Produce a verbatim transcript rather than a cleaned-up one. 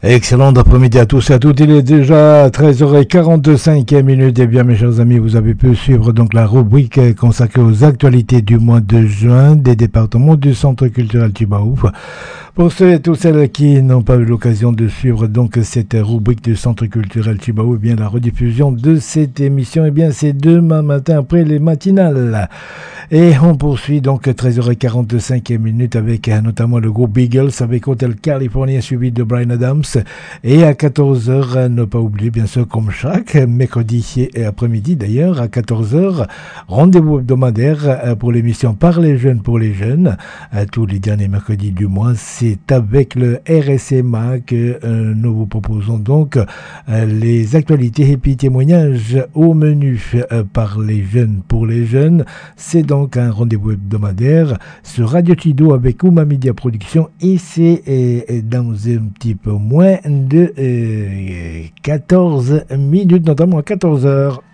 Excellent après-midi à tous et à toutes. Il est déjà treize heures quarante-cinq minutes. Et bien, mes chers amis, vous avez pu suivre donc la rubrique consacrée aux actualités du mois de juin des départements du Centre culturel Chibaou. Pour ceux et toutes celles qui n'ont pas eu l'occasion de suivre donc cette rubrique du Centre culturel Chibaou, eh bien la rediffusion de cette émission, eh bien c'est demain matin après les matinales. Et on poursuit donc treize heures quarante-cinq minutes avec notamment le groupe Beagles avec Hotel California suivi de Bryan Adams. Et à quatorze heures, ne pas oublier bien sûr comme chaque mercredi et après-midi d'ailleurs à quatorze heures, rendez-vous hebdomadaire pour l'émission Par les jeunes pour les jeunes. Tous les derniers mercredis du mois, c'est avec le R S M A que euh, nous vous proposons donc euh, les actualités et puis témoignages au menu euh, par les jeunes pour les jeunes. C'est donc un rendez-vous hebdomadaire sur Radio Chido avec Ouma Media Production et c'est euh, dans un petit peu moins de euh, quatorze minutes, notamment à quatorze heures.